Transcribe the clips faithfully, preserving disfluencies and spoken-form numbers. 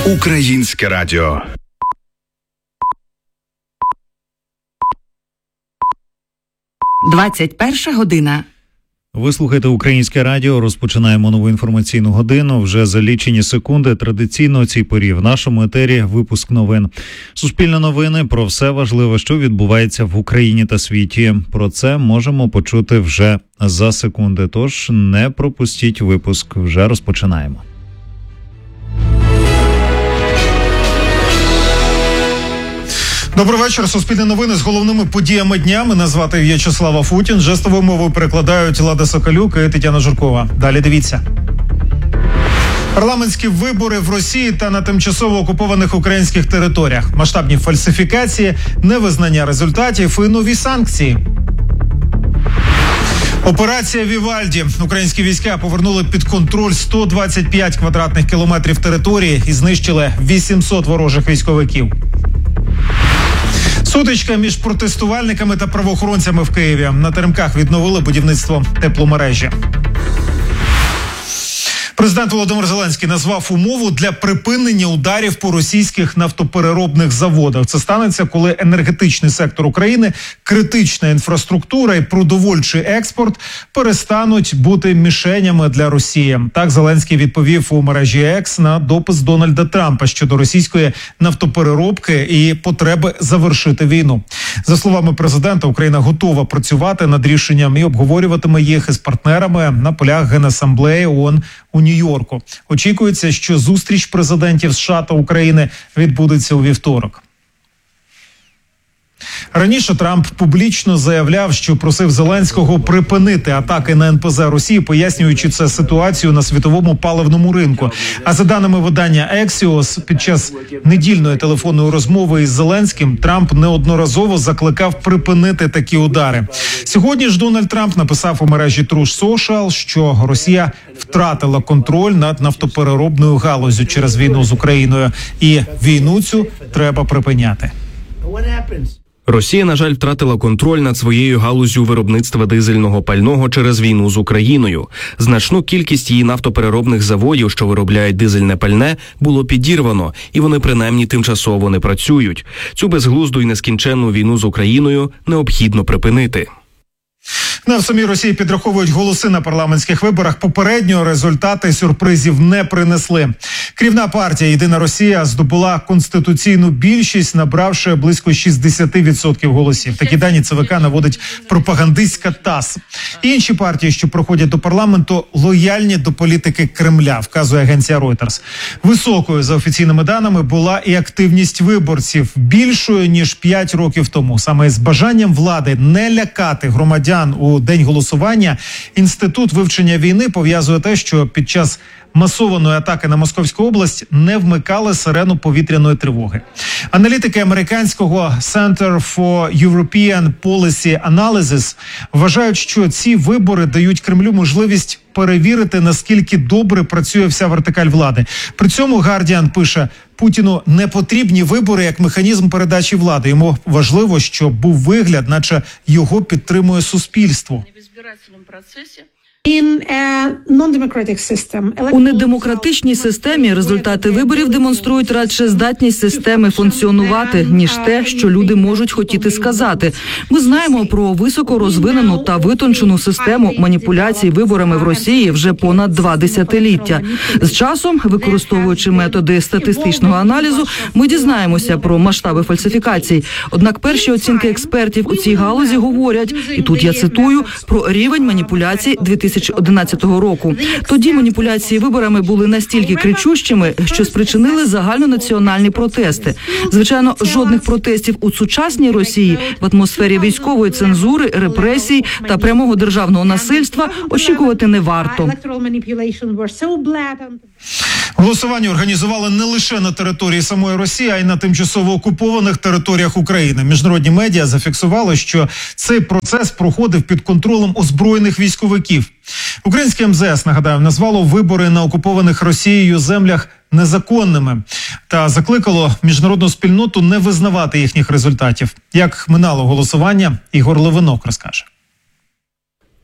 Українське радіо. двадцять перша година. Ви слухаєте Українське радіо. Розпочинаємо нову інформаційну годину. Вже за лічені секунди традиційно о цій порі в нашому етері випуск новин. Суспільне новини про все важливе, що відбувається в Україні та світі. Про це можемо почути вже за секунди. Тож не пропустіть випуск. Вже розпочинаємо. Добрий вечір. Суспільне новини з головними подіями дня. Мене звати В'ячеслав Афутін. Жестовою мовою перекладають Лада Соколюк і Тетяна Журкова. Далі дивіться. Парламентські вибори в Росії та на тимчасово окупованих українських територіях. Масштабні фальсифікації, невизнання результатів і нові санкції. Операція «Вівальді». Українські війська повернули під контроль сто двадцять п'ять квадратних кілометрів території і знищили вісімсот ворожих військовиків. Сутичка між протестувальниками та правоохоронцями в Києві. На теремках відновили будівництво тепломережі. Президент Володимир Зеленський назвав умову для припинення ударів по російських нафтопереробних заводах. Це станеться, коли енергетичний сектор України, критична інфраструктура і продовольчий експорт перестануть бути мішенями для Росії. Так Зеленський відповів у мережі Екс на допис Дональда Трампа щодо російської нафтопереробки і потреби завершити війну. За словами президента, Україна готова працювати над рішенням і обговорюватиме їх із партнерами на полях Генасамблеї ООН у Нью-Йорку. Очікується, що зустріч президентів США та України відбудеться у вівторок. Раніше Трамп публічно заявляв, що просив Зеленського припинити атаки на ен пе зе Росії, пояснюючи це ситуацію на світовому паливному ринку. А за даними видання Ексіос, під час недільної телефонної розмови із Зеленським Трамп неодноразово закликав припинити такі удари. Сьогодні ж Дональд Трамп написав у мережі Truth Social, що Росія втратила контроль над нафтопереробною галуззю через війну з Україною. І війну цю треба припиняти. Росія, на жаль, втратила контроль над своєю галуззю виробництва дизельного пального через війну з Україною. Значну кількість її нафтопереробних заводів, що виробляють дизельне пальне, було підірвано, і вони принаймні тимчасово не працюють. Цю безглузду і нескінченну війну з Україною необхідно припинити. На в самій Росії підраховують голоси на парламентських виборах. Попередньо результати сюрпризів не принесли. Керівна партія «Єдина Росія» здобула конституційну більшість, набравши близько шістдесят відсотків голосів. Такі дані ЦВК наводить пропагандистська ТАСС. Інші партії, що проходять до парламенту, лояльні до політики Кремля, вказує агенція Reuters. Високою, за офіційними даними, була і активність виборців, більшою, ніж п'ять років тому. Саме з бажанням влади не лякати громадян у день голосування Інститут вивчення війни пов'язує те, що під час масованої атаки на Московську область не вмикали сирену повітряної тривоги. Аналітики американського Center for European Policy Analysis вважають, що ці вибори дають Кремлю можливість перевірити, наскільки добре працює вся вертикаль влади. При цьому Guardian пише, Путіну не потрібні вибори як механізм передачі влади. Йому важливо, щоб був вигляд, наче його підтримує суспільство. У недемократичній системі результати виборів демонструють радше здатність системи функціонувати, ніж те, що люди можуть хотіти сказати. Ми знаємо про високо розвинену та витончену систему маніпуляцій виборами в Росії вже понад два десятиліття. З часом, використовуючи методи статистичного аналізу, ми дізнаємося про масштаби фальсифікацій. Однак перші оцінки експертів у цій галузі говорять, і тут я цитую, про рівень маніпуляцій дві тисячі одинадцятого року. Тоді маніпуляції виборами були настільки кричущими, що спричинили загальнонаціональні протести. Звичайно, жодних протестів у сучасній Росії в атмосфері військової цензури, репресій та прямого державного насильства очікувати не варто. Голосування організували не лише на території самої Росії, а й на тимчасово окупованих територіях України. Міжнародні медіа зафіксували, що цей процес проходив під контролем озброєних військовиків. Українське ем зе ес, нагадаю, назвало вибори на окупованих Росією землях незаконними та закликало міжнародну спільноту не визнавати їхніх результатів. Як минало голосування, Ігор Левинок розкаже. У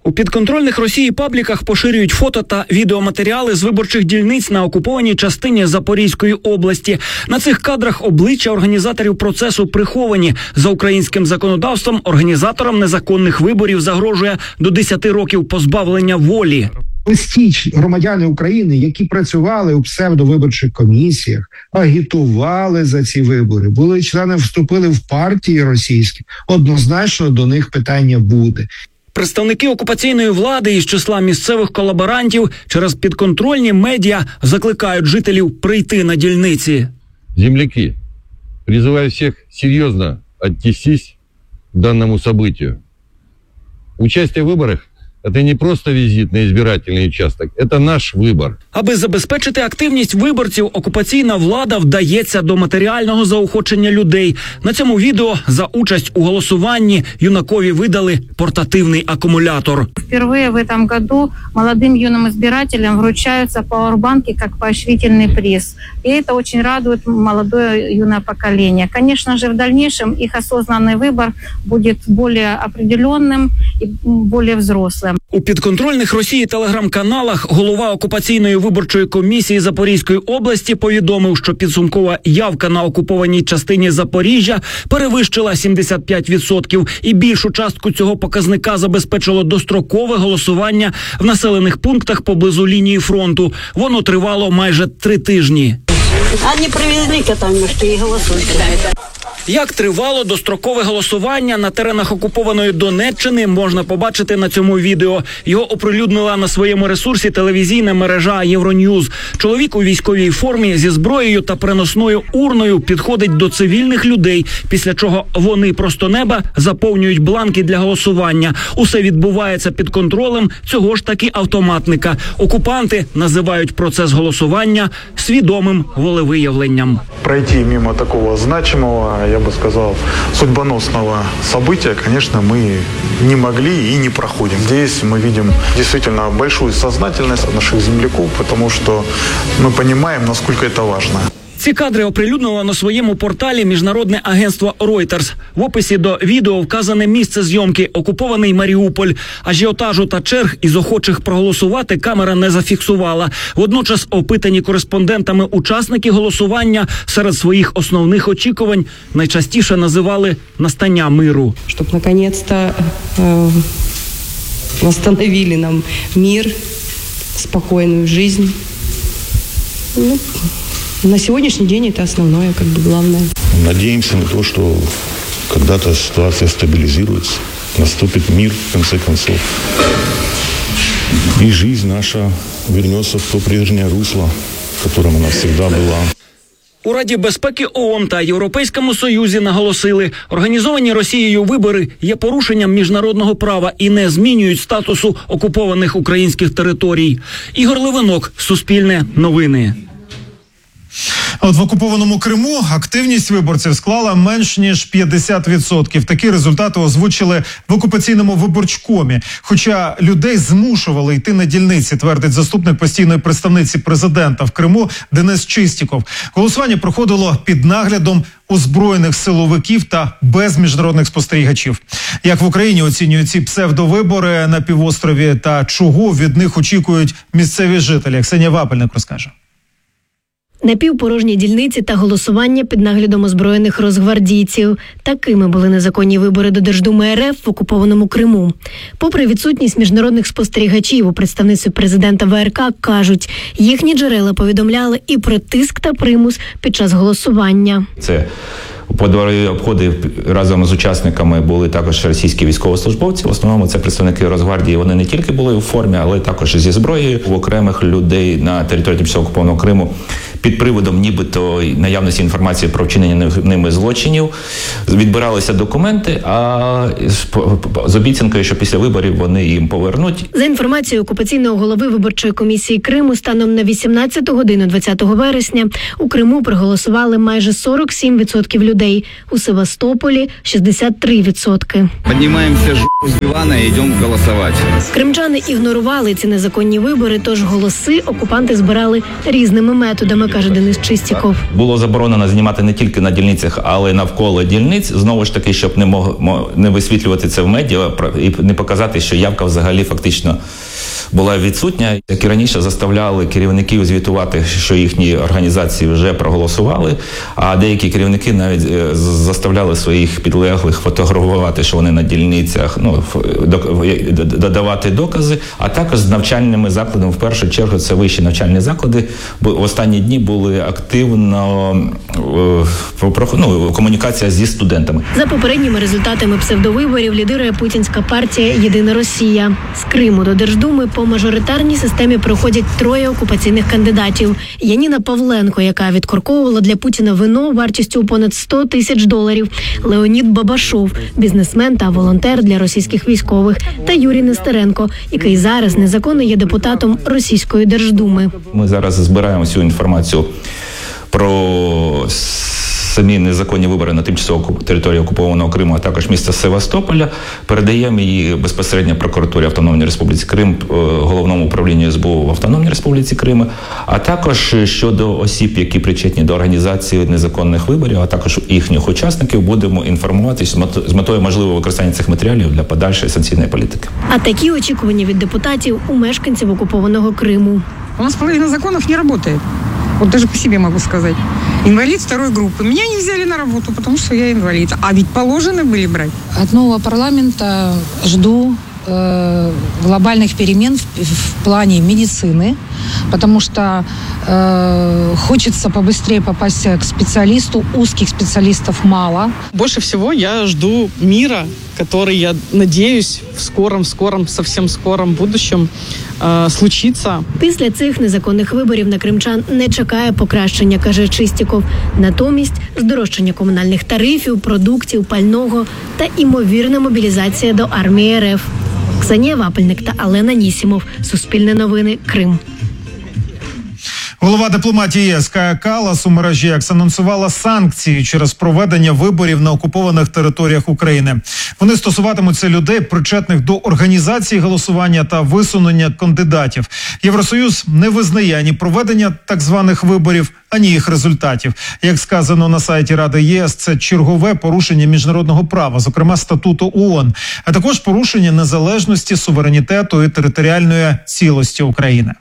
У підконтрольних Росії пабліках поширюють фото та відеоматеріали з виборчих дільниць на окупованій частині Запорізької області. На цих кадрах обличчя організаторів процесу приховані. За українським законодавством організаторам незаконних виборів загрожує до десяти років позбавлення волі. Ось ті громадяни України, які працювали у псевдовиборчих комісіях, агітували за ці вибори, були членами, вступили в партії російські, однозначно до них питання буде. Представники окупаційної влади із числа місцевих колаборантів через підконтрольні медіа закликають жителів прийти на дільниці. Земляки, призываю всех серьезно отнестись к данному событию. Участие в выборах – это не просто визит на избирательный участок, это наш выбор. Аби забезпечити активність виборців, окупаційна влада вдається до матеріального заохочення людей. На цьому відео за участь у голосуванні юнакові видали портативний акумулятор. Впервые в этом году молодым юным избирателям вручаются пауэрбанки как поощрительный приз. И это очень радует молодое юное поколение. Конечно же, в дальнейшем их осознанный выбор будет более определенным и более взрослым. У підконтрольних Росії телеграм-каналах голова окупаційної виборчої комісії Запорізької області повідомив, що підсумкова явка на окупованій частині Запоріжжя перевищила сімдесят п'ять відсотків, і більшу частку цього показника забезпечило дострокове голосування в населених пунктах поблизу лінії фронту. Воно тривало майже три тижні. А не привезли катамішки і голосуйте. Як тривало дострокове голосування на теренах окупованої Донеччини, можна побачити на цьому відео. Його оприлюднила на своєму ресурсі телевізійна мережа Євроньюз. Чоловік у військовій формі зі зброєю та переносною урною підходить до цивільних людей, після чого вони просто неба заповнюють бланки для голосування. Усе відбувається під контролем цього ж таки автоматника. Окупанти називають процес голосування свідомим волевиявленням. Пройти мимо такого значимого, я бы сказал, судьбоносного события, конечно, мы не могли и не проходим. Здесь мы видим действительно большую сознательность наших земляков, потому что мы понимаем, насколько это важно. Ці кадри оприлюднило на своєму порталі міжнародне агентство Reuters. В описі до відео вказане місце зйомки – окупований Маріуполь. Ажіотажу та черг із охочих проголосувати камера не зафіксувала. Водночас опитані кореспондентами учасники голосування серед своїх основних очікувань найчастіше називали настання миру. Щоб наконець-то э, восстановили нам мир, спокійну життя. Ну, на сегодняшний день это основное, как бы главное. Надеемся на то, что когда-то ситуация стабилизируется, наступит мир, в конце концов. И жизнь наша вернется в то прежнее русло, в котором она всегда была. У Раді безпеки ООН та Європейському Союзі наголосили, організовані Росією вибори є порушенням міжнародного права і не змінюють статусу окупованих українських територій. Ігор Левинок, Суспільне новини. А от в окупованому Криму активність виборців склала менш ніж п'ятдесят відсотків. Такі результати озвучили в окупаційному виборчкомі. Хоча людей змушували йти на дільниці, твердить заступник постійної представниці президента в Криму Денис Чистіков. Голосування проходило під наглядом озброєних силовиків та без міжнародних спостерігачів. Як в Україні оцінюють ці псевдовибори на півострові та чого від них очікують місцеві жителі? Ксенія Вапельник розкаже. Напівпорожні дільниці та голосування під наглядом озброєних розгвардійців. Такими були незаконні вибори до Держдуми РФ в окупованому Криму. Попри відсутність міжнародних спостерігачів, у представництві президента ВРК кажуть, їхні джерела повідомляли і про тиск та примус під час голосування. Це подворові обходи разом з учасниками були також російські військовослужбовці. В основному це представники Росгвардії. Вони не тільки були у формі, але також зі зброєю. У окремих людей на території тимчасово окупованого Криму під приводом нібито наявності інформації про вчинення ними злочинів відбиралися документи, а з обіцянкою, що після виборів вони їм повернуть. За інформацією окупаційного голови виборчої комісії Криму, станом на вісімнадцяту годину двадцятого вересня у Криму проголосували майже сорок сім відсотків людей, у Севастополі – шістдесят три відсотки. Піднімаємося з дивана і йдемо голосувати. Кримчани ігнорували ці незаконні вибори, тож голоси окупанти збирали різними методами, каже Денис Чистіков. Було заборонено знімати не тільки на дільницях, але й навколо дільниць. Знову ж таки, щоб не мог не висвітлювати це в медіа і не показати, що явка взагалі фактично була відсутня. Як і раніше заставляли керівників звітувати, що їхні організації вже проголосували, а деякі керівники навіть заставляли своїх підлеглих фотографувати, що вони на дільницях, ну, додавати докази, а також з навчальними закладами, в першу чергу це вищі навчальні заклади, бо в останні дні були активно ну, комунікація зі студентами. За попередніми результатами псевдовиборів лідирує путінська партія «Єдина Росія». З Криму до Держдуми по мажоритарній системі проходять троє окупаційних кандидатів. Яніна Павленко, яка відкорковувала для Путіна вино вартістю у понад сто тисяч доларів, Леонід Бабашов, бізнесмен та волонтер для російських військових, та Юрій Нестеренко, який зараз незаконно є депутатом Російської Держдуми. Ми зараз збираємо всю інформацію про самі незаконні вибори на тимчасово території окупованого Криму, а також міста Севастополя, передаємо її безпосередньо прокуратурі Автономної Республіки Крим, Головному управлінню ес бе у в Автономній Республіці Крим, а також щодо осіб, які причетні до організації незаконних виборів, а також їхніх учасників, будемо інформувати з метою можливого використання цих матеріалів для подальшої санкційної політики. А такі очікування від депутатів у мешканців окупованого Криму. У нас половина законов не работает. Вот даже по себе могу сказать. Инвалид второй группы. Меня не взяли на работу, потому что я инвалид. А ведь положено были брать. От нового парламента жду э, глобальных перемен в, в плане медицины, потому что э, хочется побыстрее попасть к специалисту. Узких специалистов мало. Больше всего я жду мира, который, я надеюсь, в скором, скором, совсем скором будущем э, случится. Після цих незаконних виборів на кримчан не чекає покращення, каже Чистіков. Натомість здорожчання комунальних тарифів, продуктів, пального та імовірна мобілізація до армії РФ. Ксенія Вапельник та Алена Нісімов. Суспільне новини. Крим. Голова дипломатії ЄС Кая Каллас у мережі Екс анонсувала санкції через проведення виборів на окупованих територіях України. Вони стосуватимуться людей, причетних до організації голосування та висунення кандидатів. Євросоюз не визнає ані проведення так званих виборів, ані їх результатів. Як сказано на сайті Ради ЄС, це чергове порушення міжнародного права, зокрема статуту ООН, а також порушення незалежності, суверенітету і територіальної цілості України.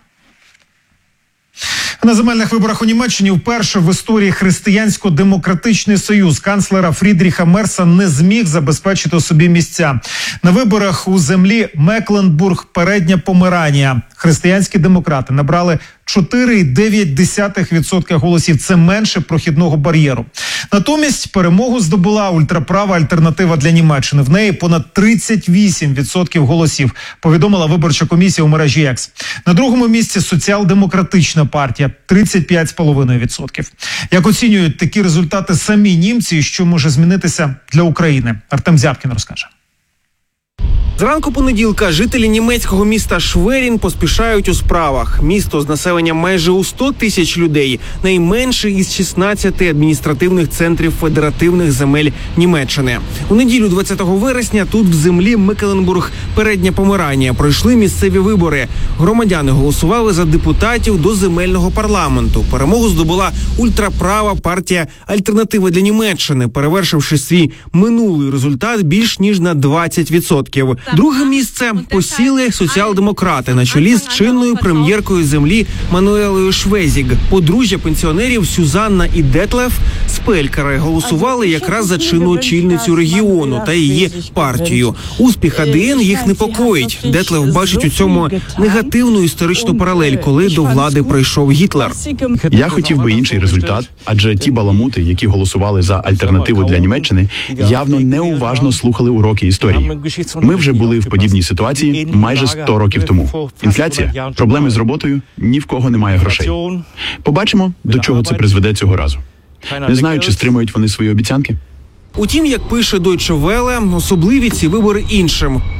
На земельних виборах у Німеччині вперше в історії Християнсько-демократичний союз канцлера Фрідріха Мерца не зміг забезпечити собі місця. На виборах у землі Мекленбург, Передня Померанія християнські демократи набрали чотири цілих дев'ять десятих відсотка голосів. Це менше прохідного бар'єру. Натомість перемогу здобула ультраправа альтернатива для Німеччини. В неї понад тридцять вісім відсотків голосів, повідомила виборча комісія у мережі Екс. На другому місці соціал-демократична партія – тридцять п'ять цілих п'ять десятих відсотка. Як оцінюють такі результати самі німці і що може змінитися для України? Артем Зябкін розкаже. Зранку понеділка жителі німецького міста Шверін поспішають у справах. Місто з населенням майже у сто тисяч людей, найменший із шістнадцяти адміністративних центрів федеративних земель Німеччини. У неділю двадцятого вересня тут в землі Мекленбург, Передня Померанія, пройшли місцеві вибори. Громадяни голосували за депутатів до земельного парламенту. Перемогу здобула ультраправа партія «Альтернатива для Німеччини», перевершивши свій минулий результат більш ніж на двадцять відсотків. Друге місце посіли соціал-демократи на чолі з чинною прем'єркою землі Мануелою Швезіг. Подружжя пенсіонерів Сюзанна і Детлеф Спелькери голосували якраз за чинну очільницю регіону та її партію. Успіх АДН їх непокоїть. Детлеф бачить у цьому негативну історичну паралель, коли до влади прийшов Гітлер. Я хотів би інший результат, адже ті баламути, які голосували за альтернативу для Німеччини, явно неуважно слухали уроки історії. Ми вже були в подібній ситуації майже сто років тому. Інфляція, проблеми з роботою, ні в кого немає грошей. Побачимо, до чого це призведе цього разу. Не знаю, чи стримують вони свої обіцянки. Утім, як пише Deutsche Welle, особливі ці вибори іншим.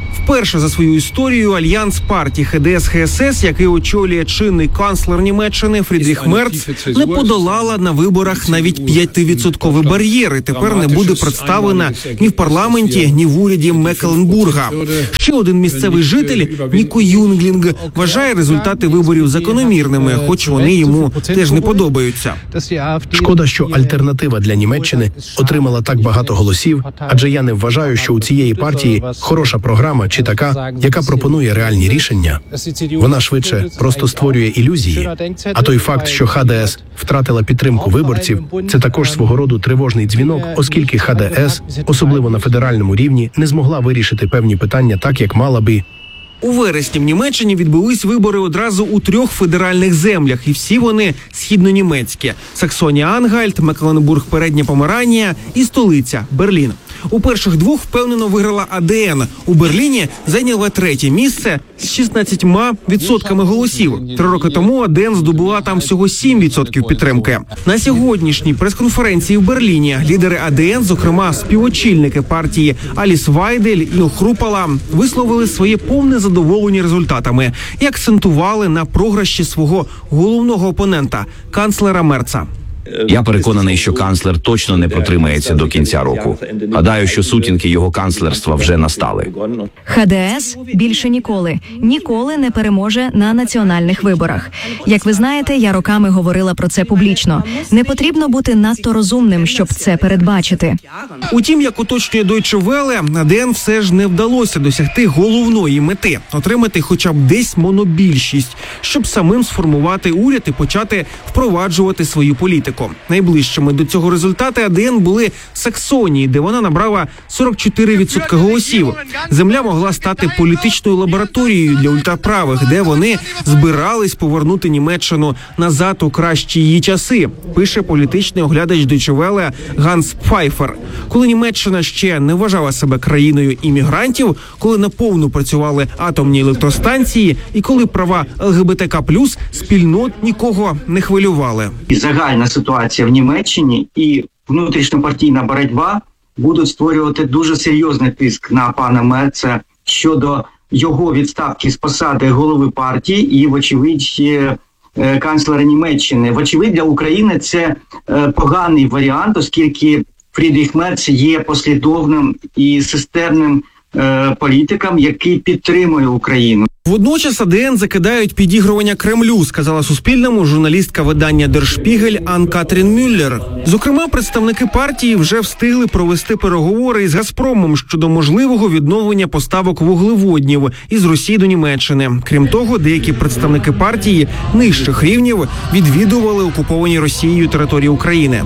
Вперше за свою історію альянс партій Ха Де Ес Ха Ес Ес, який очолює чинний канцлер Німеччини Фрідріх Мерц, не подолала на виборах навіть п'ятивідсотковий бар'єр і тепер не буде представлена ні в парламенті, ні в уряді Мекленбурга. Ще один місцевий житель, Ніко Юнглінг, вважає результати виборів закономірними, хоч вони йому теж не подобаються. Шкода, що альтернатива для Німеччини отримала так багато голосів, адже я не вважаю, що у цієї партії хороша програма чи така, яка пропонує реальні рішення. Вона швидше просто створює ілюзії. А той факт, що Ха Де Ес втратила підтримку виборців, це також свого роду тривожний дзвінок, оскільки Ха Де Ес, особливо на федеральному рівні, не змогла вирішити певні питання так, як мала би. У вересні в Німеччині відбулись вибори одразу у трьох федеральних землях, і всі вони східнонімецькі – Саксонія-Ангальт, Мекленбург, Передня Померанія і столиця – Берлін. У перших двох впевнено виграла А Де Ен. У Берліні зайняла третє місце з шістнадцятьма відсотками голосів. Три роки тому А Де Ен здобула там всього сім відсотків підтримки. На сьогоднішній прес-конференції в Берліні лідери А Де Ен, зокрема співочільники партії Аліс Вайдель і Хрупала, висловили своє повне задоволення результатами і акцентували на програші свого головного опонента – канцлера Мерца. Я переконаний, що канцлер точно не протримається до кінця року. Гадаю, що сутінки його канцлерства вже настали. Ха Де Ес більше ніколи, ніколи не переможе на національних виборах. Як ви знаєте, я роками говорила про це публічно. Не потрібно бути надто розумним, щоб це передбачити. Утім, як уточнює Deutsche Welle, А Де Ен все ж не вдалося досягти головної мети – отримати хоча б десь монобільшість, щоб самим сформувати уряд і почати впроваджувати свою політику. Найближчими до цього результати А Де Ен були Саксонії, де вона набрала сорок чотири відсотки голосів. Земля могла стати політичною лабораторією для ультраправих, де вони збирались повернути Німеччину назад у кращі її часи, пише політичний оглядач Deutsche Welle Ганс Пфайфер. Коли Німеччина ще не вважала себе країною іммігрантів, коли наповну працювали атомні електростанції і коли права Ел Ге Бе Те Ка плюс спільнот нікого не хвилювали. І загальна ситуація в Німеччині і внутрішньопартійна боротьба будуть створювати дуже серйозний тиск на пана Мерца щодо його відставки з посади голови партії і, вочевидь, канцлера Німеччини. Вочевидь, для України це поганий варіант, оскільки Фрідріх Мерц є послідовним і системним політиком, який підтримує Україну. Водночас А Де Ен закидають підігрування Кремлю, сказала Суспільному журналістка видання Der Spiegel Ан Катрін Мюллер. Зокрема, представники партії вже встигли провести переговори із Газпромом щодо можливого відновлення поставок вуглеводнів із Росії до Німеччини. Крім того, деякі представники партії нижчих рівнів відвідували окуповані Росією території України.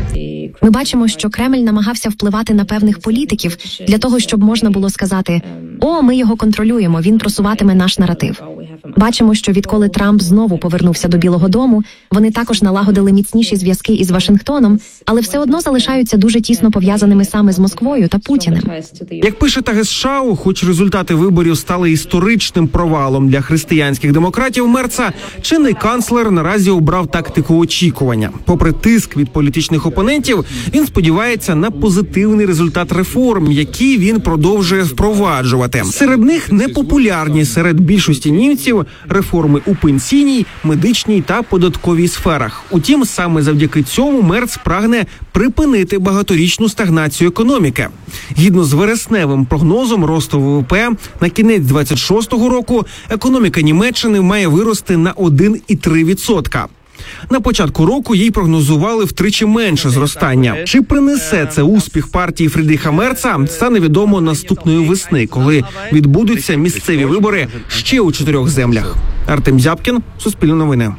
Ми бачимо, що Кремль намагався впливати на певних політиків для того, щоб можна було сказати: «О, ми його контролюємо, він просуватиме наш наратив». Бачимо, що відколи Трамп знову повернувся до Білого дому, вони також налагодили міцніші зв'язки із Вашингтоном, але все одно залишаються дуже тісно пов'язаними саме з Москвою та Путіним. Як пише Тагесшау, хоч результати виборів стали історичним провалом для християнських демократів Мерца, чинний канцлер наразі обрав тактику очікування. Попри тиск від політичних опонентів, він сподівається на позитивний результат реформ, які він продовжує впроваджувати. Серед них непопулярні серед більшості німців реформи у пенсійній, медичній та податковій сферах. Утім, саме завдяки цьому Мерц прагне припинити багаторічну стагнацію економіки. Згідно з вересневим прогнозом росту Ве Ве Пе на кінець двадцять шостого року економіка Німеччини має вирости на один цілих три десятих відсотка. На початку року їй прогнозували втричі менше зростання. Чи принесе це успіх партії Фрідріха Мерца, стане відомо наступної весни, коли відбудуться місцеві вибори ще у чотирьох землях. Артем Зябкін, Суспільне новини.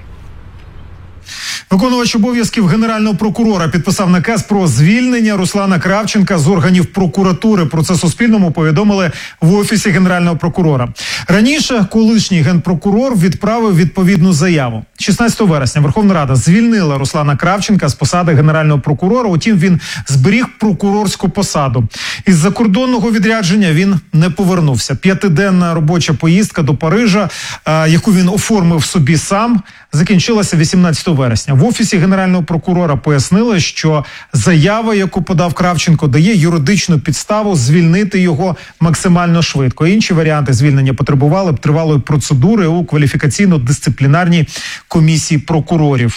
Виконувач обов'язків генерального прокурора підписав наказ про звільнення Руслана Кравченка з органів прокуратури. Про це Суспільному повідомили в Офісі генерального прокурора. Раніше колишній генпрокурор відправив відповідну заяву. шістнадцятого вересня Верховна Рада звільнила Руслана Кравченка з посади генерального прокурора, утім він зберіг прокурорську посаду. Із закордонного відрядження він не повернувся. П'ятиденна робоча поїздка до Парижа, яку він оформив собі сам, закінчилася вісімнадцятого вересня. В Офісі Генерального прокурора пояснили, що заява, яку подав Кравченко, дає юридичну підставу звільнити його максимально швидко. Інші варіанти звільнення потребували б тривалої процедури у кваліфікаційно-дисциплінарній комісії прокурорів.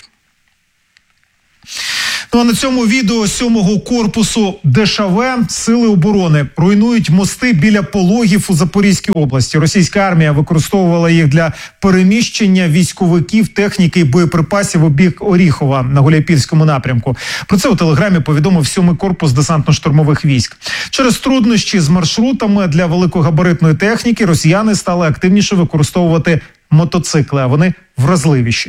Ну а на цьому відео сьомого корпусу ДШВ сили оборони руйнують мости біля Пологів у Запорізькій області. Російська армія використовувала їх для переміщення військовиків, техніки і боєприпасів у бік Оріхова на Гуляйпільському напрямку. Про це у телеграмі повідомив сьомий корпус десантно-штурмових військ. Через труднощі з маршрутами для великогабаритної техніки росіяни стали активніше використовувати мотоцикли, а вони вразливіші.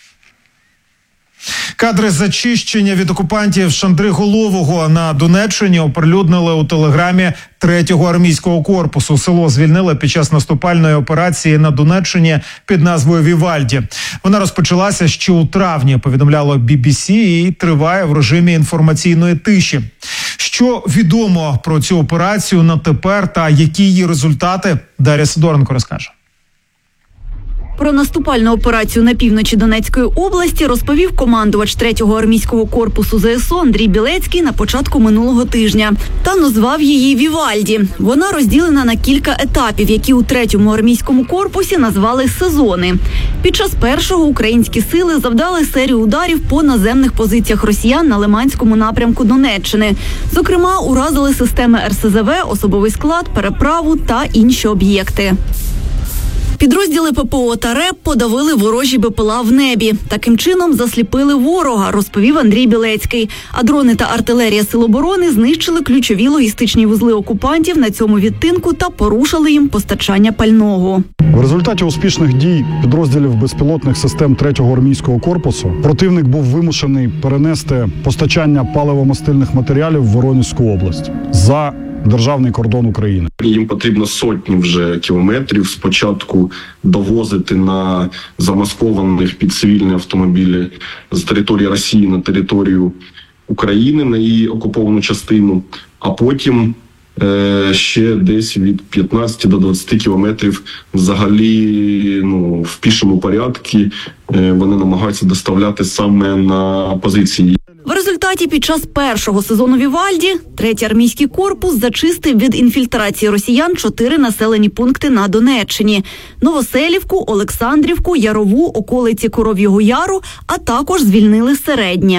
Кадри зачищення від окупантів Шандриголового на Донеччині оприлюднили у телеграмі третього армійського корпусу. Село звільнили під час наступальної операції на Донеччині під назвою Вівальді. Вона розпочалася ще у травні, повідомляло бі бі сі, і триває в режимі інформаційної тиші. Що відомо про цю операцію на тепер та які її результати, Дар'я Сидоренко розкаже. Про наступальну операцію на півночі Донецької області розповів командувач третього армійського корпусу зе ес о Андрій Білецький на початку минулого тижня та назвав її Вівальді. Вона розділена на кілька етапів, які у третьому армійському корпусі назвали сезони. Під час першого українські сили завдали серію ударів по наземних позиціях росіян на Лиманському напрямку Донеччини. Зокрема, уразили системи ер ес зе ве, особовий склад, переправу та інші об'єкти. Підрозділи пе пе о та РЕБ подавили ворожі бе пе ел а в небі. Таким чином засліпили ворога, розповів Андрій Білецький. А дрони та артилерія Сил оборони знищили ключові логістичні вузли окупантів на цьому відтинку та порушили їм постачання пального. В результаті успішних дій підрозділів безпілотних систем третього армійського корпусу противник був вимушений перенести постачання паливомастильних матеріалів в Воронезьку область за державний кордон України. Їм потрібно сотні вже кілометрів спочатку довозити на замаскованих під цивільні автомобілі з території Росії на територію України, на її окуповану частину, а потім е, ще десь від п'ятнадцяти до двадцяти кілометрів взагалі ну, в пішому порядку е, вони намагаються доставляти саме на позиції. В результаті під час першого сезону Вівальді третій армійський корпус зачистив від інфільтрації росіян чотири населені пункти на Донеччині – Новоселівку, Олександрівку, Ярову, околиці Коров'ього Яру, а також звільнили Середнє.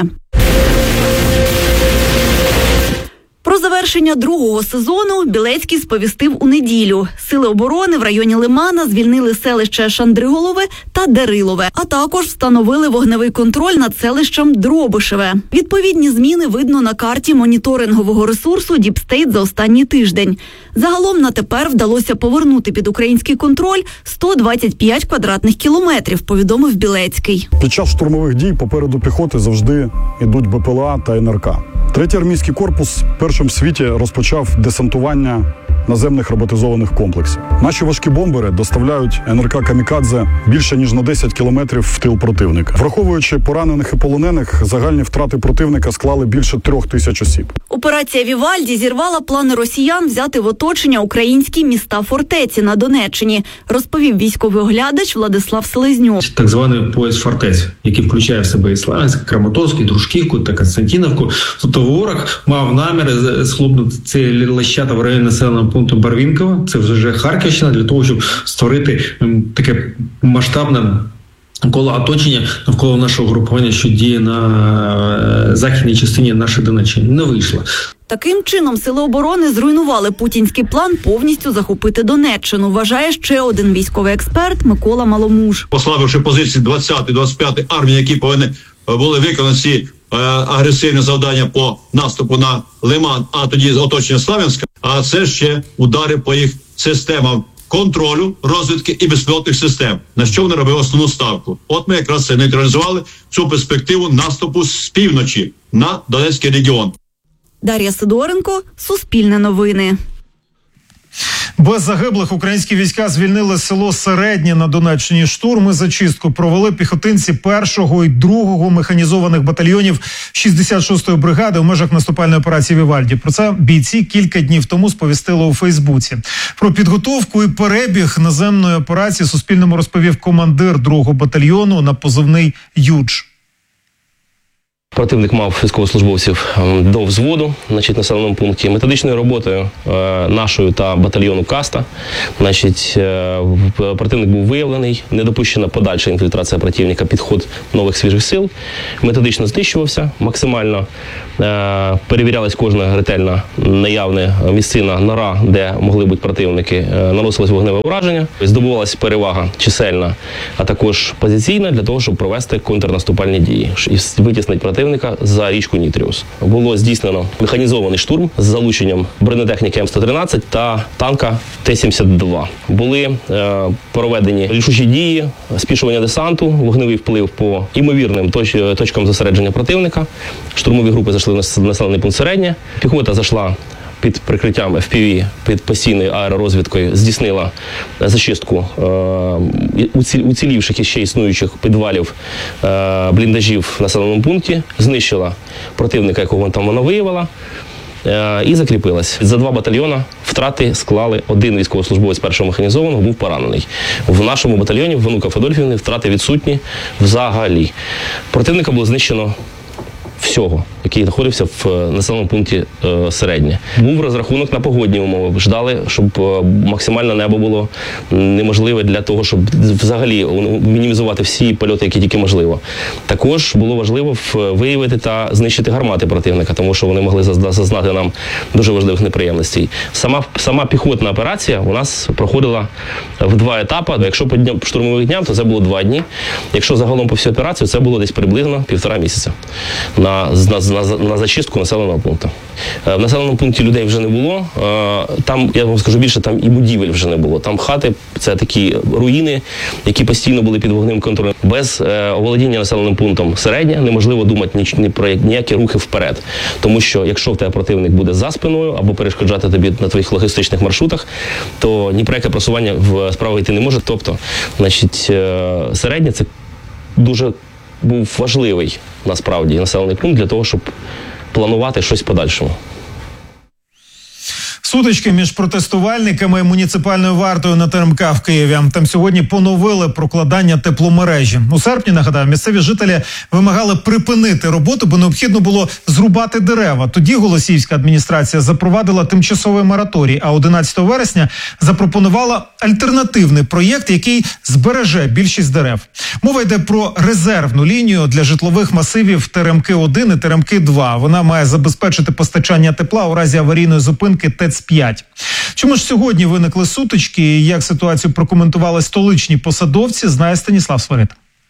Про завершення другого сезону Білецький сповістив у неділю. Сили оборони в районі Лимана звільнили селище Шандриголове та Дерилове, а також встановили вогневий контроль над селищем Дробишеве. Відповідні зміни видно на карті моніторингового ресурсу Діпстейт за останній тиждень. Загалом на тепер вдалося повернути під український контроль сто двадцять п'ять квадратних кілометрів, повідомив Білецький. Під час штурмових дій попереду піхоти завжди йдуть бе пе ел а та ен ер ка. Третій армійський корпус першим в світі розпочав десантування наземних роботизованих комплексів. Наші важкі бомбери доставляють ен ер ка «Камікадзе» більше ніж на десять кілометрів в тил противника. Враховуючи поранених і полонених, загальні втрати противника склали більше трьох тисяч осіб. Операція Вівальді зірвала плани росіян взяти в оточення українські міста-фортеці на Донеччині, розповів військовий оглядач Владислав Селезньов. Так званий пояс фортець, який включає в себе і Славянськ, Краматорськ, і Дружківку та Константинівку. Тобто ворог мав намір схлопнути ці лещата в районі населеного пункту Барвінково, це вже Харківщина, для того, щоб створити таке масштабне коло оточення навколо нашого групування, що діє на західній частині нашої Донеччини. Не вийшло. Таким чином, сили оборони зруйнували путінський план повністю захопити Донеччину, вважає ще один військовий експерт Микола Маломуж. Послабивши позиції двадцятої, двадцять п'ятої армії, які повинні були виконати ці е, агресивні завдання по наступу на Лиман, а тоді оточення Славянська, а це ще удари по їх системам контролю, розвідки і безпілотних систем, на що вони робили основну ставку. От ми якраз це нейтралізували цю перспективу наступу з півночі на Донецький регіон. Дар'я Сидоренко, Суспільне новини. Без загиблих українські війська звільнили село Середнє на Донеччині. Штурм і зачистку провели піхотинці першого і другого механізованих батальйонів шістдесят шостої бригади у межах наступальної операції Вівальді. Про це бійці кілька днів тому сповістили у Фейсбуці. Про підготовку і перебіг наземної операції Суспільному розповів командир другого батальйону на позивний «Юдж». Противник мав військовослужбовців до взводу, значить, в населеному пункті. Методичною роботою е, нашою та батальйону Каста, значить, е, противник був виявлений, не допущена подальша інфільтрація противника, підход нових свіжих сил, методично знищувався, максимально е, перевірялась кожна ретельна наявна місцина, нора, де могли бути противники, е, наносилось вогневе ураження, здобувалась перевага чисельна, а також позиційна для того, щоб провести контрнаступальні дії і витіснити противника за річку Нітріус. Було здійснено механізований штурм з залученням бронетехніки М сто тринадцять та танка Т сімдесят два. Були е, проведені рішучі дії, спішування десанту, вогневий вплив по імовірним точ, точкам зосередження противника. Штурмові групи зайшли на населений пункт Середнє. Піхота зайшла під прикриттям еф пі ві, під постійною аеророзвідкою, здійснила зачистку е, уцілівших і ще існуючих підвалів е, бліндажів в населеному пункті, знищила противника, якого там вона виявила, е, і закріпилась. За два батальйона втрати склали один військовослужбовець першого механізованого, був поранений. В нашому батальйоні, в Онука Федольфівни, втрати відсутні взагалі. Противника було знищено всього, який знаходився в населеному пункті е, Середнє. Був розрахунок на погодні умови. Ждали, щоб е, максимально небо було неможливе для того, щоб взагалі мінімізувати всі польоти, які тільки можливо. Також було важливо виявити та знищити гармати противника, тому що вони могли зазнати нам дуже важливих неприємностей. Сама, сама піхотна операція у нас проходила в два етапи. Якщо по дням, штурмових дням, то це було два дні. Якщо загалом по всю операцію, це було десь приблизно півтора місяця. На, на, на, на зачистку населеного пункту. В населеному пункті людей вже не було. Там, я вам скажу більше, там і будівель вже не було. Там хати, це такі руїни, які постійно були під вогневим контролем. Без е, оволодіння населеним пунктом Середнє неможливо думати ні, ні про ніякі рухи вперед. Тому що якщо в тебе противник буде за спиною або перешкоджати тобі на твоїх логістичних маршрутах, то ні про яке просування в справу йти не може. Тобто, значить, е, Середнє – це дуже був важливий, насправді, населений пункт для того, щоб планувати щось в подальшому. Сутички між протестувальниками і муніципальною вартою на Те Ем Ка в Києві. Там сьогодні поновили прокладання тепломережі. У серпні, нагадаю, місцеві жителі вимагали припинити роботу, бо необхідно було зрубати дерева. Тоді Голосіївська адміністрація запровадила тимчасовий мораторій, а одинадцятого вересня запропонувала альтернативний проєкт, який збереже більшість дерев. Мова йде про резервну лінію для житлових масивів Те Ем Ка один і Те Ем Ка два. Вона має забезпечити постачання тепла у разі аварійної зупинки Те Ц п'ять. Чому ж сьогодні виникли сутички і як ситуацію прокоментували столичні посадовці, знає Станіслав Свирид.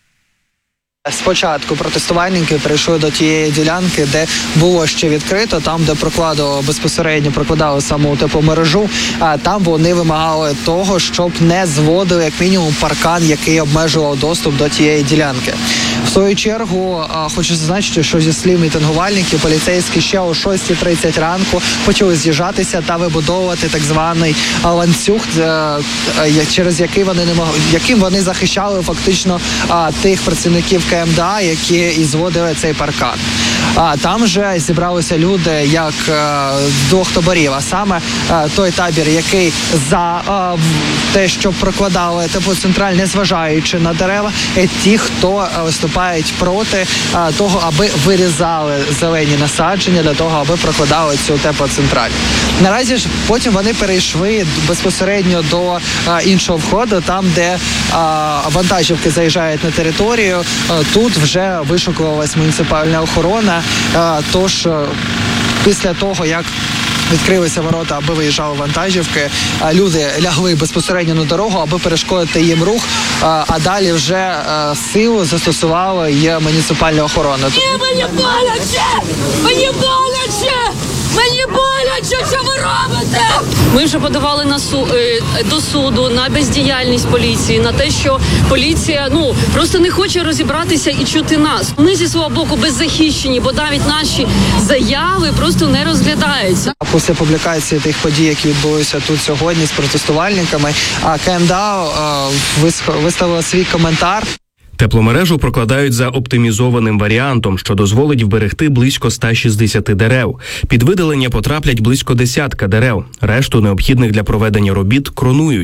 Спочатку протестувальники прийшли до тієї ділянки, де було ще відкрито, там, де прокладало безпосередньо прокладали саму тепломережу, а там вони вимагали того, щоб не зводили як мінімум паркан, який обмежував доступ до тієї ділянки. В свою чергу хочу зазначити, що зі слів мітингувальників поліцейські ще о шостій тридцять ранку почали з'їжджатися та вибудовувати так званий ланцюг, через який вони не могли, яким вони захищали фактично тих працівників Ка Ем Де А, які і зводили цей паркан. А там вже зібралися люди як з двох таборів, а саме той табір, який за те, що прокладали теплоцентраль, незважаючи на дерева, і ті, хто виступають проти того, аби вирізали зелені насадження для того, аби прокладали цю теплоцентраль. Наразі ж потім вони перейшли безпосередньо до іншого входу, там, де вантажівки заїжджають на територію. Тут вже вишукувалась муніципальна охорона, тож після того, як відкрилися ворота, аби виїжджали вантажівки, люди лягли безпосередньо на дорогу, аби перешкодити їм рух, а далі вже силу застосувала є муніципальна охорона. Мені боляче! Мені боляче! Мені боляче, що ви робите? Ми вже подавали на су до суду на бездіяльність поліції, на те, що поліція ну просто не хоче розібратися і чути нас. Ми зі свого боку беззахищені, бо навіть наші заяви просто не розглядаються. Після публікації тих подій, які відбулися тут сьогодні з протестувальниками, а Ка Ем Де А виставила свій коментар. Тепломережу прокладають за оптимізованим варіантом, що дозволить вберегти близько ста шістдесяти дерев. Під видалення потраплять близько десятка дерев. Решту необхідних для проведення робіт кронують.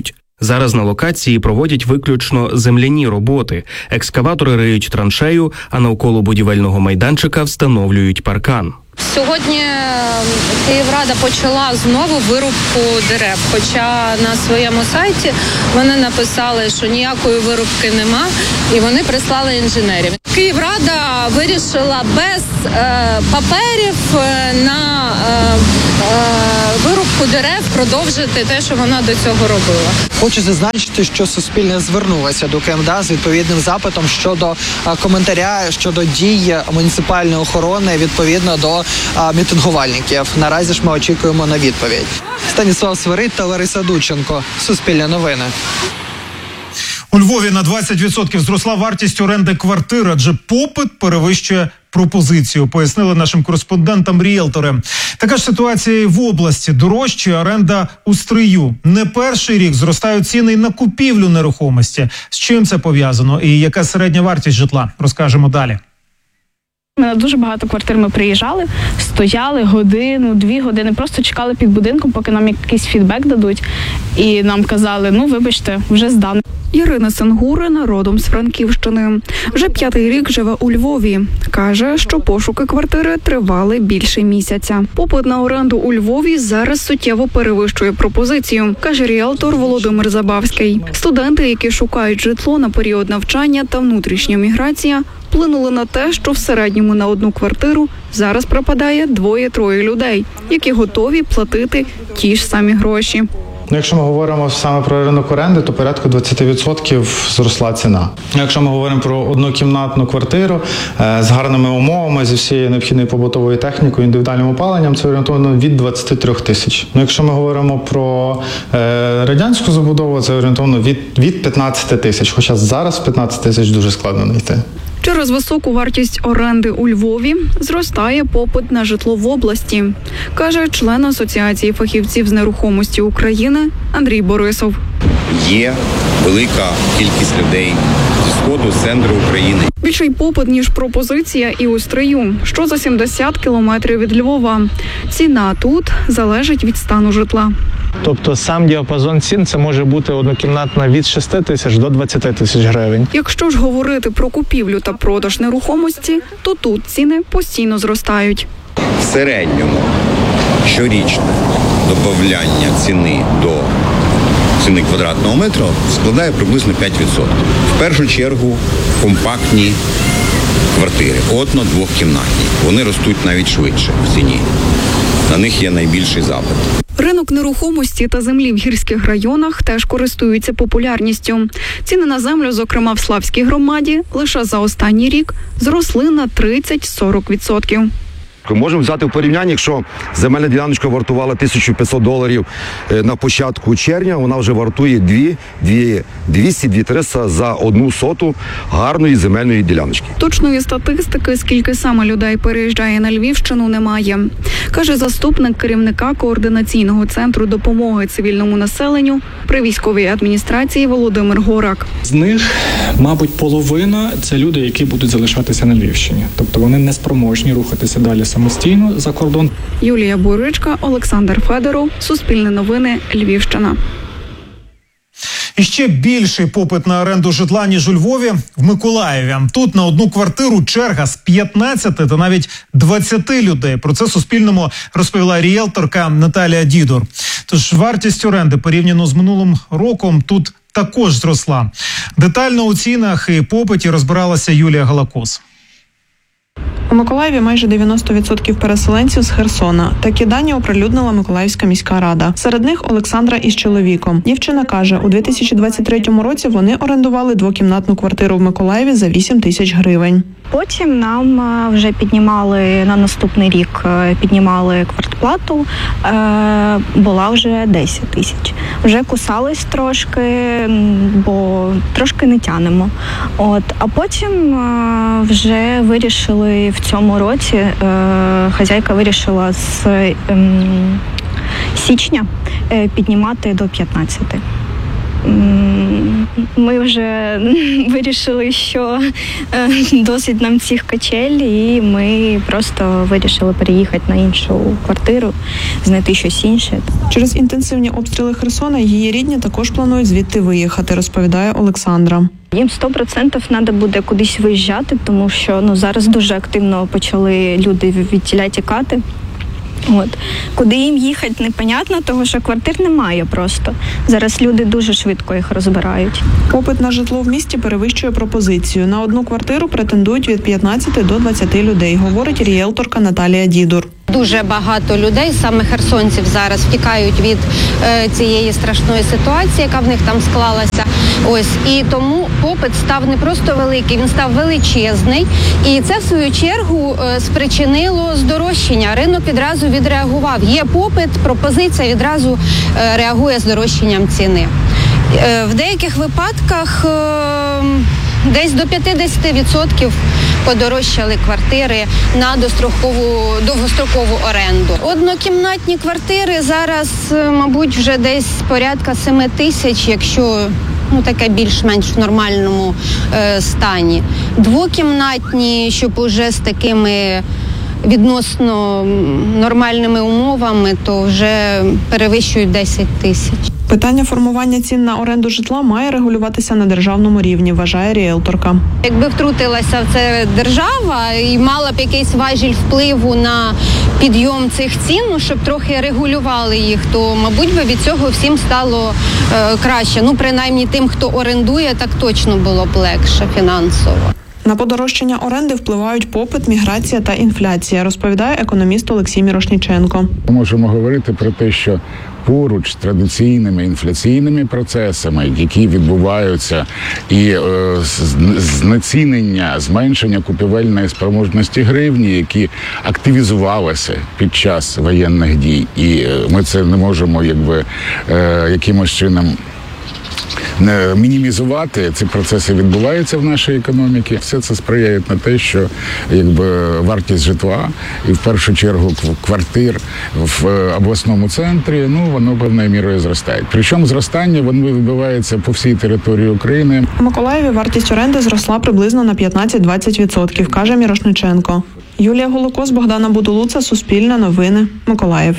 Зараз на локації проводять виключно земляні роботи. Екскаватори риють траншею, а навколо будівельного майданчика встановлюють паркан. Сьогодні Київрада почала знову вирубку дерев, хоча на своєму сайті вони написали, що ніякої вирубки нема, і вони прислали інженерів. Київрада вирішила без е, паперів на е, е, вирубку дерев продовжити те, що вона до цього робила. Хочу зазначити, що Суспільне звернулося до КМДА з відповідним запитом щодо а, коментаря щодо дій муніципальної охорони відповідно до а, мітингувальників. Наразі ж ми очікуємо на відповідь. Станіслав Свирид та Лариса Дудченко. Суспільне новини. У Львові на двадцять відсотків зросла вартість оренди квартир, адже попит перевищує пропозицію, пояснили нашим кореспондентам ріелтори. Така ж ситуація і в області. Дорожча оренда у Стрию. Не перший рік зростають ціни на купівлю нерухомості. З чим це пов'язано і яка середня вартість житла? Розкажемо далі. На дуже багато квартир ми приїжджали, стояли годину, дві години, просто чекали під будинком, поки нам якийсь фідбек дадуть. І нам казали, ну вибачте, вже здано. Ірина Сенгурина родом з Франківщини. Вже п'ятий рік живе у Львові. Каже, що пошуки квартири тривали більше місяця. Попит на оренду у Львові зараз суттєво перевищує пропозицію, каже ріелтор Володимир Забавський. Студенти, які шукають житло на період навчання та внутрішня міграція, вплинули на те, що в середньому на одну квартиру зараз пропадає двоє-троє людей, які готові платити ті ж самі гроші. Ну, якщо ми говоримо саме про ринок оренди, то порядку двадцять відсотків зросла ціна. Якщо ми говоримо про однокімнатну квартиру з гарними умовами, зі всією необхідною побутовою технікою, індивідуальним опаленням, це орієнтовно від двадцять три тисяч. Ну, якщо ми говоримо про е, радянську забудову, це орієнтовно від, від п'ятнадцять тисяч, хоча зараз п'ятнадцять тисяч дуже складно знайти. Через високу вартість оренди у Львові зростає попит на житло в області, каже член Асоціації фахівців з нерухомості України Андрій Борисов. Є велика кількість людей зі сходу, з центру України. Більший попит, ніж пропозиція і у Стрию, що за сімдесят кілометрів від Львова. Ціна тут залежить від стану житла. Тобто сам діапазон цін це може бути однокімнатна від шести тисяч до двадцяти тисяч гривень. Якщо ж говорити про купівлю та продаж нерухомості, то тут ціни постійно зростають. В середньому щорічне додавання ціни до ціни квадратного метра складає приблизно п'ять відсотків. В першу чергу компактні квартири, одно-двохкімнатні. Вони ростуть навіть швидше в ціні. На них є найбільший запит. Ринок нерухомості та землі в гірських районах теж користуються популярністю. Ціни на землю, зокрема в Славській громаді, лише за останній рік зросли на тридцять-сорок відсотків. Можемо взяти в порівняння, якщо земельна діляночка вартувала тисячу п'ятсот доларів на початку червня, вона вже вартує двісті - триста за одну соту гарної земельної діляночки. Точної статистики, скільки саме людей переїжджає на Львівщину, немає. Каже заступник керівника координаційного центру допомоги цивільному населенню при військовій адміністрації Володимир Горак. З них, мабуть, половина – це люди, які будуть залишатися на Львівщині. Тобто вони не спроможні рухатися далі самостійно за кордон. Юлія Буричка, Олександр Федоров, Суспільне новини, Львівщина. І ще більший попит на оренду житла, ніж у Львові, в Миколаєві. Тут на одну квартиру черга з п'ятнадцяти та навіть двадцяти людей. Про це Суспільному розповіла ріелторка Наталія Дідор. Тож вартість оренди порівняно з минулим роком тут також зросла. Детально у цінах і попиті розбиралася Юлія Галакос. У Миколаєві майже дев'яносто відсотків переселенців з Херсона. Такі дані оприлюднила Миколаївська міська рада. Серед них Олександра із чоловіком. Дівчина каже, у дві тисячі двадцять третьому році вони орендували двокімнатну квартиру в Миколаєві за вісім тисяч гривень. Потім нам вже піднімали на наступний рік, піднімали квартплату, була вже десять тисяч. Вже кусались трошки, бо трошки не тянемо. От, а потім вже вирішили в цьому році, хазяйка вирішила з січня піднімати до п'ятнадцяти. ми вже вирішили, що е, досить нам цих котель, і ми просто вирішили переїхати на іншу квартиру, знайти щось інше. Через інтенсивні обстріли Херсона її рідні також планують звідти виїхати, розповідає Олександра. Їм сто відсотків треба буде кудись виїжджати, тому що ну, зараз дуже активно почали люди відтіля тікати. От. Куди їм їхати, непонятно, тому що квартир немає просто. Зараз люди дуже швидко їх розбирають. Попит на житло в місті перевищує пропозицію. На одну квартиру претендують від п'ятнадцяти до двадцяти людей, говорить ріелторка Наталія Дідур. Дуже багато людей, саме херсонців, зараз втікають від е, цієї страшної ситуації, яка в них там склалася. Ось і тому попит став не просто великий, він став величезний. І це в свою чергу е, спричинило здорожчання. Ринок відразу відреагував. Є попит, пропозиція відразу е, реагує здорожчанням ціни. Е, в деяких випадках е, десь до п'ятдесят відсотків подорожчали квартири на дострокову, довгострокову оренду. Однокімнатні квартири зараз, мабуть, вже десь порядка семи тисяч, якщо ну, таке більш-менш в нормальному е, стані. Двокімнатні, щоб уже з такими відносно нормальними умовами, то вже перевищують десять тисяч. Питання формування цін на оренду житла має регулюватися на державному рівні, вважає ріелторка. Якби втрутилася в це держава і мала б якийсь важіль впливу на підйом цих цін, щоб трохи регулювали їх, то, мабуть, би від цього всім стало е, краще. Ну, принаймні тим, хто орендує, так точно було б легше фінансово. На подорожчання оренди впливають попит, міграція та інфляція, розповідає економіст Олексій Мірошніченко. Ми можемо говорити про те, що поруч з традиційними інфляційними процесами, які відбуваються, і е, знецінення, зменшення купівельної спроможності гривні, які активізувалися під час воєнних дій, і е, ми це не можемо якби е, якимось чином не мінімізувати. Ці процеси відбуваються в нашій економіці. Все це сприяє на те, що якби вартість житла і в першу чергу квартир в обласному центрі, ну воно певною мірою зростає. Причому зростання воно відбувається по всій території України. У Миколаєві вартість оренди зросла приблизно на п'ятнадцять-двадцять відсотків, каже Мірошниченко. Юлія Голокос, Богдана Будулуца, Суспільне новини, Миколаїв.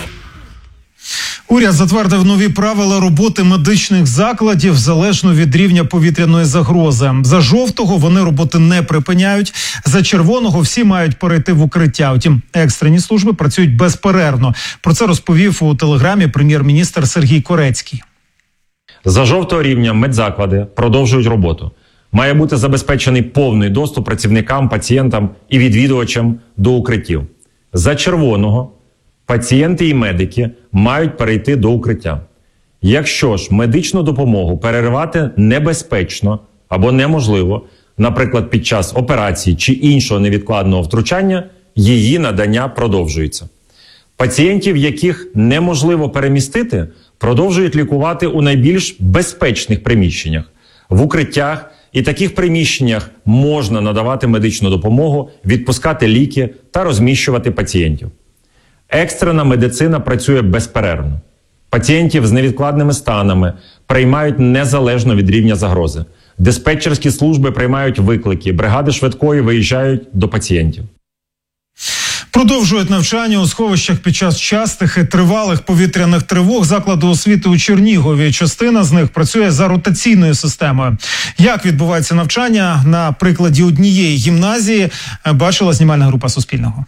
Уряд затвердив нові правила роботи медичних закладів залежно від рівня повітряної загрози. За жовтого вони роботи не припиняють, за червоного всі мають перейти в укриття. Втім, екстрені служби працюють безперервно. Про це розповів у телеграмі прем'єр-міністр Сергій Корецький. За жовтого рівня медзаклади продовжують роботу. Має бути забезпечений повний доступ працівникам, пацієнтам і відвідувачам до укриттів. За червоного пацієнти і медики мають перейти до укриття. Якщо ж медичну допомогу переривати небезпечно або неможливо, наприклад, під час операції чи іншого невідкладного втручання, її надання продовжується. Пацієнтів, яких неможливо перемістити, продовжують лікувати у найбільш безпечних приміщеннях, в укриттях, і таких приміщеннях можна надавати медичну допомогу, відпускати ліки та розміщувати пацієнтів. Екстрена медицина працює безперервно. Пацієнтів з невідкладними станами приймають незалежно від рівня загрози. Диспетчерські служби приймають виклики, бригади швидкої виїжджають до пацієнтів. Продовжують навчання у сховищах під час частих і тривалих повітряних тривог закладу освіти у Чернігові. Частина з них працює за ротаційною системою. Як відбувається навчання на прикладі однієї гімназії, бачила знімальна група Суспільного.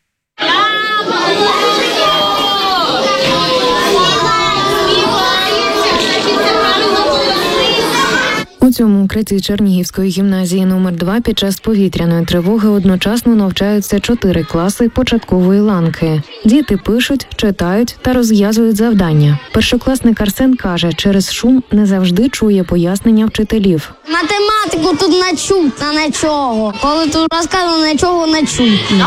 У цьому укритті Чернігівської гімназії номер два під час повітряної тривоги одночасно навчаються чотири класи початкової ланки. Діти пишуть, читають та розв'язують завдання. Першокласник Арсен каже, через шум не завжди чує пояснення вчителів. Математику тут не чутно нічого. Коли тут розказано, нічого не чутно.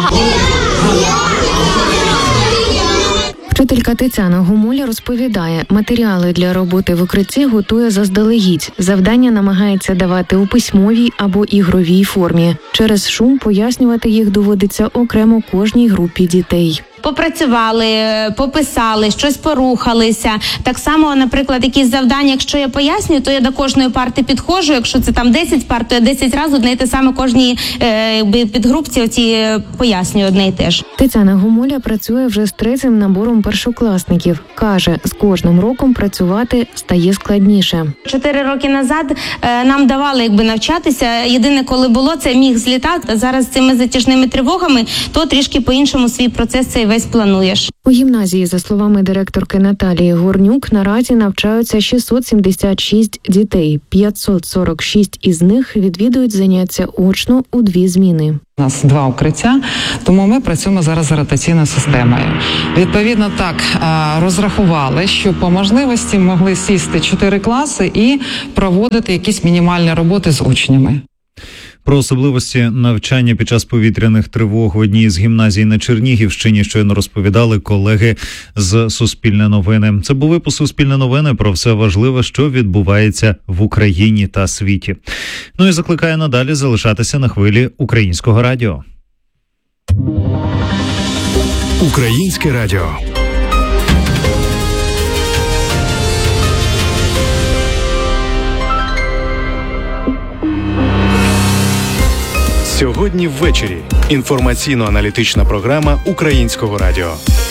Вчителька Тетяна Гумуля розповідає, матеріали для роботи в укритті готує заздалегідь. Завдання намагається давати у письмовій або ігровій формі. Через шум пояснювати їх доводиться окремо кожній групі дітей. попрацювали, пописали, щось порухалися. Так само, наприклад, якісь завдання, якщо я пояснюю, то я до кожної парти підходжу. Якщо це там десять парт, то я десять разів одне і те саме кожній е, підгрупці оці пояснюю одне і те ж. Тетяна Гомуля працює вже з третім набором першокласників. Каже, з кожним роком працювати стає складніше. Чотири роки назад е, нам давали якби навчатися. Єдине, коли було, це міг злітати. Зараз з цими затяжними тривогами, то трішки по-іншому свій процес цей весь плануєш. У гімназії, за словами директорки Наталії Горнюк, наразі навчаються шістсот сімдесят шість дітей. п'ятсот сорок шість із них відвідують заняття очно у дві зміни. У нас два укриття, тому ми працюємо зараз за ротаційною системою. Відповідно, так розрахували, що по можливості могли сісти чотири класи і проводити якісь мінімальні роботи з учнями. Про особливості навчання під час повітряних тривог в одній з гімназій на Чернігівщині щойно розповідали колеги з Суспільне новини. Це був випуск Суспільне новини про все важливе, що відбувається в Україні та світі. Ну і закликаю надалі залишатися на хвилі Українського радіо. Українське радіо. Сьогодні ввечері. Інформаційно-аналітична програма Українського радіо.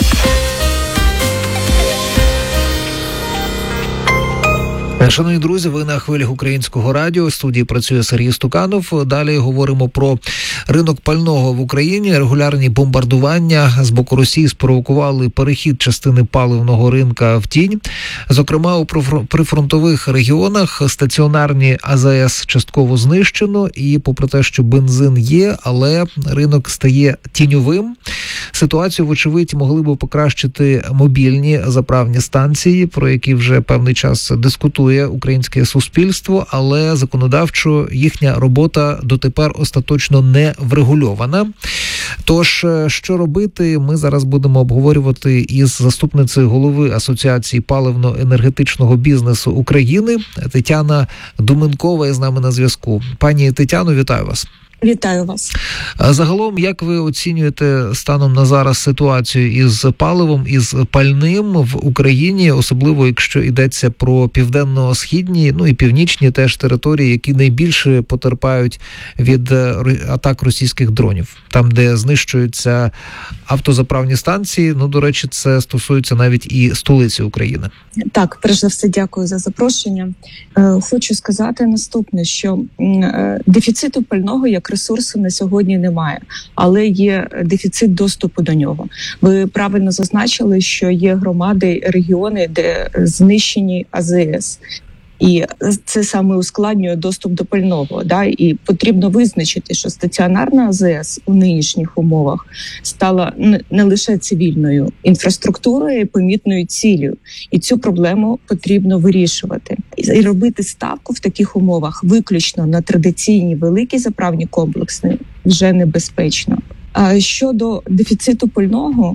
Шановні друзі, ви на хвилях Українського радіо. В студії працює Сергій Стуканов. Далі говоримо про ринок пального в Україні. Регулярні бомбардування з боку Росії спровокували перехід частини паливного ринка в тінь. Зокрема, у прифронтових регіонах стаціонарні АЗС частково знищено. І попри те, що бензин є, але ринок стає тіньовим. Ситуацію, вочевидь, могли б покращити мобільні заправні станції, про які вже певний час дискутує українське суспільство, але законодавчо їхня робота дотепер остаточно не врегульована. Тож, що робити, ми зараз будемо обговорювати із заступницею голови Асоціації паливно-енергетичного бізнесу України Тетяна Думенкова є з нами на зв'язку. Пані Тетяно, вітаю вас. Вітаю вас. Загалом, як ви оцінюєте станом на зараз ситуацію із паливом, із пальним в Україні, особливо якщо йдеться про південно-східні, ну і північні теж території, які найбільше потерпають від атак російських дронів, там, де знищуються автозаправні станції, ну, до речі, це стосується навіть і столиці України. Так, перш за все, дякую за запрошення. Е, хочу сказати наступне, що е, дефіциту пального як ресурсу на сьогодні немає, але є дефіцит доступу до нього. Ви правильно зазначили, що є громади, регіони, де знищені АЗС. І це саме ускладнює доступ до пального. Да? І потрібно визначити, що стаціонарна АЗС у нинішніх умовах стала не лише цивільною інфраструктурою, а помітною ціллю. І цю проблему потрібно вирішувати. І робити ставку в таких умовах виключно на традиційні великі заправні комплекси вже небезпечно. А щодо дефіциту пального,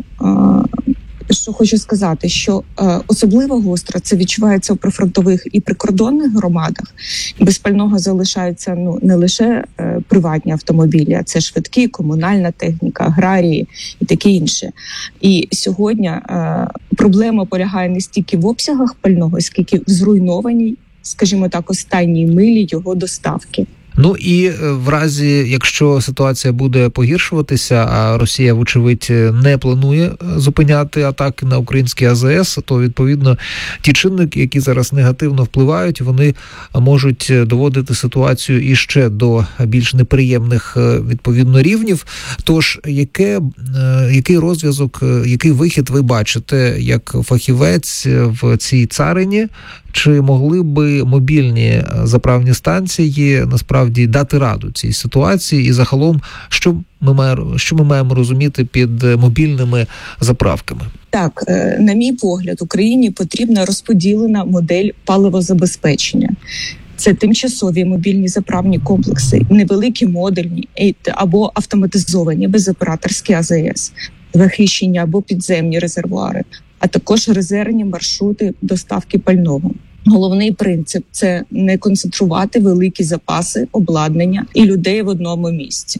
що хочу сказати, що е, особливо гостро це відчувається у прифронтових і прикордонних громадах. Без пального залишаються ну не лише е, приватні автомобілі, а це швидкі, комунальна техніка, аграрії і таке інше. І сьогодні е, проблема полягає не стільки в обсягах пального, скільки в зруйнованій, скажімо так, останній милі його доставки. Ну і в разі, якщо ситуація буде погіршуватися, а Росія, вочевидь, не планує зупиняти атаки на українські АЗС, то, відповідно, ті чинники, які зараз негативно впливають, вони можуть доводити ситуацію іще до більш неприємних, відповідно, рівнів. Тож, яке, який розв'язок, який вихід ви бачите як фахівець в цій царині? Чи могли би мобільні заправні станції насправді дати раду цій ситуації? І загалом, що ми маємо, що ми маємо розуміти під мобільними заправками? Так, на мій погляд, Україні потрібна розподілена модель паливозабезпечення. Це тимчасові мобільні заправні комплекси, невеликі модульні або автоматизовані безоператорські АЗС, захищені або підземні резервуари, а також резервні маршрути доставки пального. Головний принцип – це не концентрувати великі запаси, обладнання і людей в одному місці.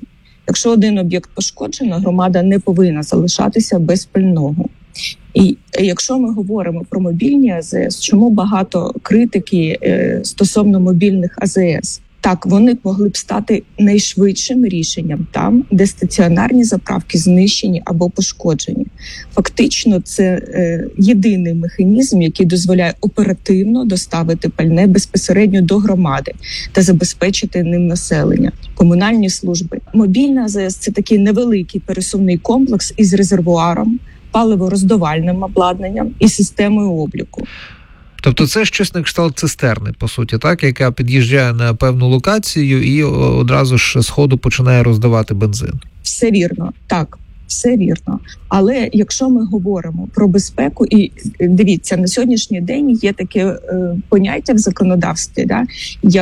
Якщо один об'єкт пошкоджено, громада не повинна залишатися без пального. І якщо ми говоримо про мобільні АЗС, чому багато критики е, стосовно мобільних АЗС? Так, вони могли б стати найшвидшим рішенням там, де стаціонарні заправки знищені або пошкоджені. Фактично, це е, єдиний механізм, який дозволяє оперативно доставити пальне безпосередньо до громади та забезпечити ним населення. Комунальні служби. Мобільна АЗС – це такий невеликий пересувний комплекс із резервуаром, паливороздавальним обладнанням і системою обліку. Тобто це щось на кшталт цистерни, по суті, так, яка під'їжджає на певну локацію і одразу ж з ходу починає роздавати бензин. Все вірно, так, все вірно. Але якщо ми говоримо про безпеку, і дивіться, на сьогоднішній день є таке е, поняття в законодавстві, да, як